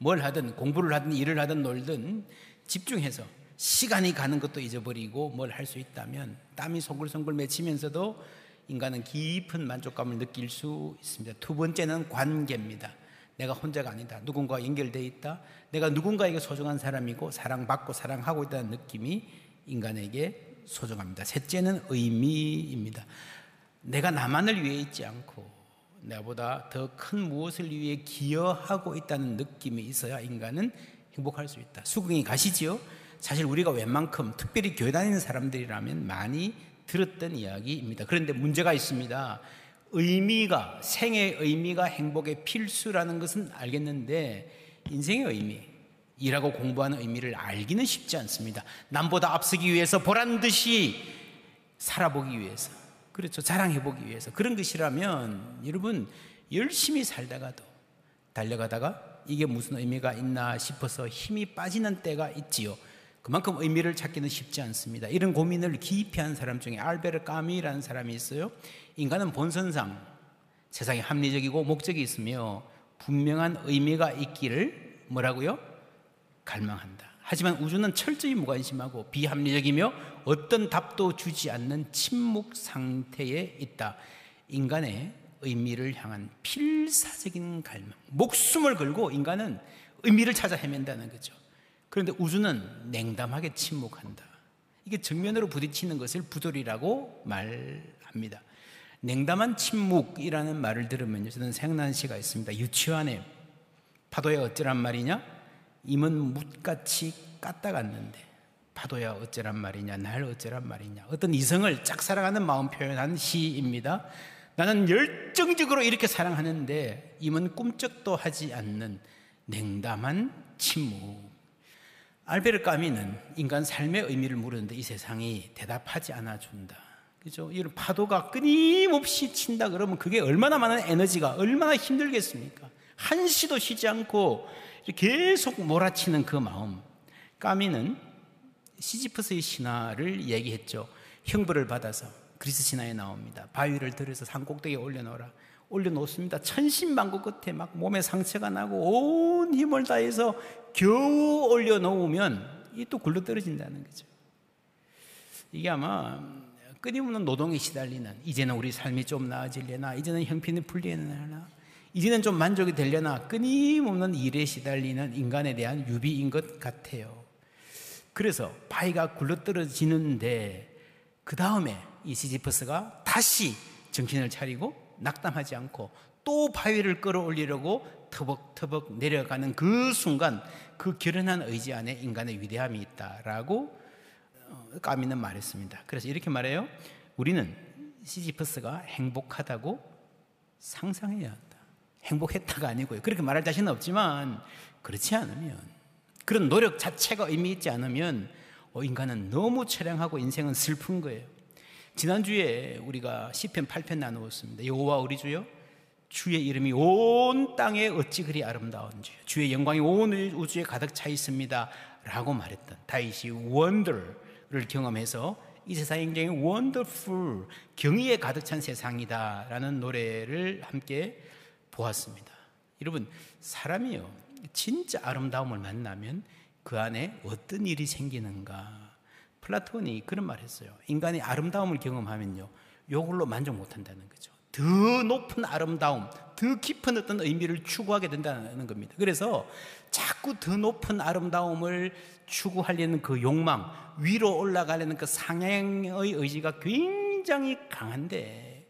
뭘 하든 공부를 하든 일을 하든 놀든 집중해서 시간이 가는 것도 잊어버리고 뭘 할 수 있다면 땀이 송글송글 맺히면서도 인간은 깊은 만족감을 느낄 수 있습니다. 두 번째는 관계입니다. 내가 혼자가 아니다. 누군가와 연결되어 있다. 내가 누군가에게 소중한 사람이고 사랑받고 사랑하고 있다는 느낌이 인간에게 소중합니다. 셋째는 의미입니다. 내가 나만을 위해 있지 않고 나보다 더 큰 무엇을 위해 기여하고 있다는 느낌이 있어야 인간은 행복할 수 있다. 수긍이 가시지요? 사실 우리가 웬만큼 특별히 교회 다니는 사람들이라면 많이 들었던 이야기입니다. 그런데 문제가 있습니다. 의미가, 생의 의미가 행복의 필수라는 것은 알겠는데 인생의 의미, 일하고 공부하는 의미를 알기는 쉽지 않습니다. 남보다 앞서기 위해서 보란듯이 살아보기 위해서, 그렇죠, 자랑해보기 위해서 그런 것이라면 여러분 열심히 살다가도 달려가다가 이게 무슨 의미가 있나 싶어서 힘이 빠지는 때가 있지요. 그만큼 의미를 찾기는 쉽지 않습니다. 이런 고민을 깊이 한 사람 중에 알베르 까미라는 사람이 있어요. 인간은 본선상 세상에 합리적이고 목적이 있으며 분명한 의미가 있기를 뭐라고요? 갈망한다. 하지만 우주는 철저히 무관심하고 비합리적이며 어떤 답도 주지 않는 침묵 상태에 있다. 인간의 의미를 향한 필사적인 갈망, 목숨을 걸고 인간은 의미를 찾아 헤맨다는 거죠. 그런데 우주는 냉담하게 침묵한다. 이게 정면으로 부딪히는 것을 부조리라고 말합니다. 냉담한 침묵이라는 말을 들으면요, 저는 생각나는 시가 있습니다. 유치원에 파도야 어쩌란 말이냐? 임은 묻같이 까딱았는데 파도야 어쩌란 말이냐? 날 어쩌란 말이냐? 어떤 이성을 짝사랑하는 마음 표현한 시입니다. 나는 열정적으로 이렇게 사랑하는데 임은 꿈쩍도 하지 않는 냉담한 침묵. 알베르 까미는 인간 삶의 의미를 물었는데 이 세상이 대답하지 않아준다. 그죠? 이런 파도가 끊임없이 친다 그러면 그게 얼마나 많은 에너지가, 얼마나 힘들겠습니까? 한시도 쉬지 않고 계속 몰아치는 그 마음. 까미는 시지프스의 신화를 얘기했죠. 형벌을 받아서 그리스 신화에 나옵니다. 바위를 들여서 산 꼭대기에 올려놓으라. 올려놓습니다. 천신만고 끝에 막 몸에 상처가 나고 온 힘을 다해서 겨우 올려놓으면 이게 또 굴러떨어진다는 거죠. 이게 아마 끊임없는 노동에 시달리는, 이제는 우리 삶이 좀 나아지려나, 이제는 형편이 풀리려나, 이제는 좀 만족이 되려나 끊임없는 일에 시달리는 인간에 대한 유비인 것 같아요. 그래서 바위가 굴러떨어지는데 그 다음에 이 시지퍼스가 다시 정신을 차리고 낙담하지 않고 또 바위를 끌어올리려고 터벅터벅 내려가는 그 순간, 그 결연한 의지 안에 인간의 위대함이 있다라고 까미는 말했습니다. 그래서 이렇게 말해요. 우리는 시지퍼스가 행복하다고 상상해야 한다. 행복했다가 아니고요. 그렇게 말할 자신은 없지만 그렇지 않으면, 그런 노력 자체가 의미 있지 않으면 인간은 너무 처량하고 인생은 슬픈 거예요. 지난주에 우리가 시편 8편 나누었습니다. 여호와 우리 주여, 주의 이름이 온 땅에 어찌 그리 아름다운지요, 주의 영광이 온 우주에 가득 차 있습니다 라고 말했던 다윗이 wonder를 경험해서 이 세상이 굉장히 wonderful, 경이에 가득 찬 세상이다 라는 노래를 함께 보았습니다. 여러분, 사람이요 진짜 아름다움을 만나면 그 안에 어떤 일이 생기는가. 플라톤이 그런 말 했어요. 인간이 아름다움을 경험하면요, 이걸로 만족 못한다는 거죠. 더 높은 아름다움, 더 깊은 어떤 의미를 추구하게 된다는 겁니다. 그래서 자꾸 더 높은 아름다움을 추구하려는 그 욕망, 위로 올라가려는 그 상향의 의지가 굉장히 강한데,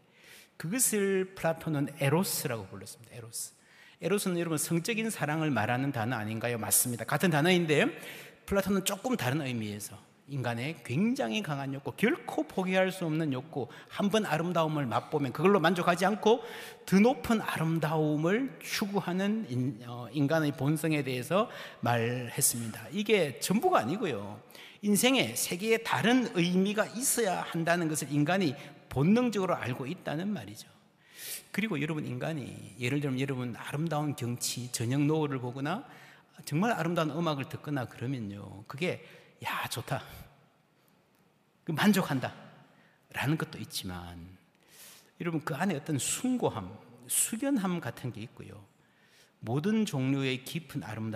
그것을 플라톤은 에로스라고 불렀습니다. 에로스는 여러분 성적인 사랑을 말하는 단어 아닌가요? 맞습니다. 같은 단어인데 플라톤은 조금 다른 의미에서 인간의 굉장히 강한 욕구, 결코 포기할 수 없는 욕구, 한 번 아름다움을 맛보면 그걸로 만족하지 않고 더 높은 아름다움을 추구하는 인간의 본성에 대해서 말했습니다. 이게 전부가 아니고요, 인생에 세계에 다른 의미가 있어야 한다는 것을 인간이 본능적으로 알고 있다는 말이죠. 그리고 여러분, 인간이 예를 들면 여러분 아름다운 경치, 저녁 노을을 보거나 정말 아름다운 음악을 듣거나 그러면요, 그게 야 좋다, 만족한다 라는 것도 있지만 여러분, 그 안에 어떤 숭고함, 숙연함 같은 게 있고요, 모든 종류의 깊은 아름다움,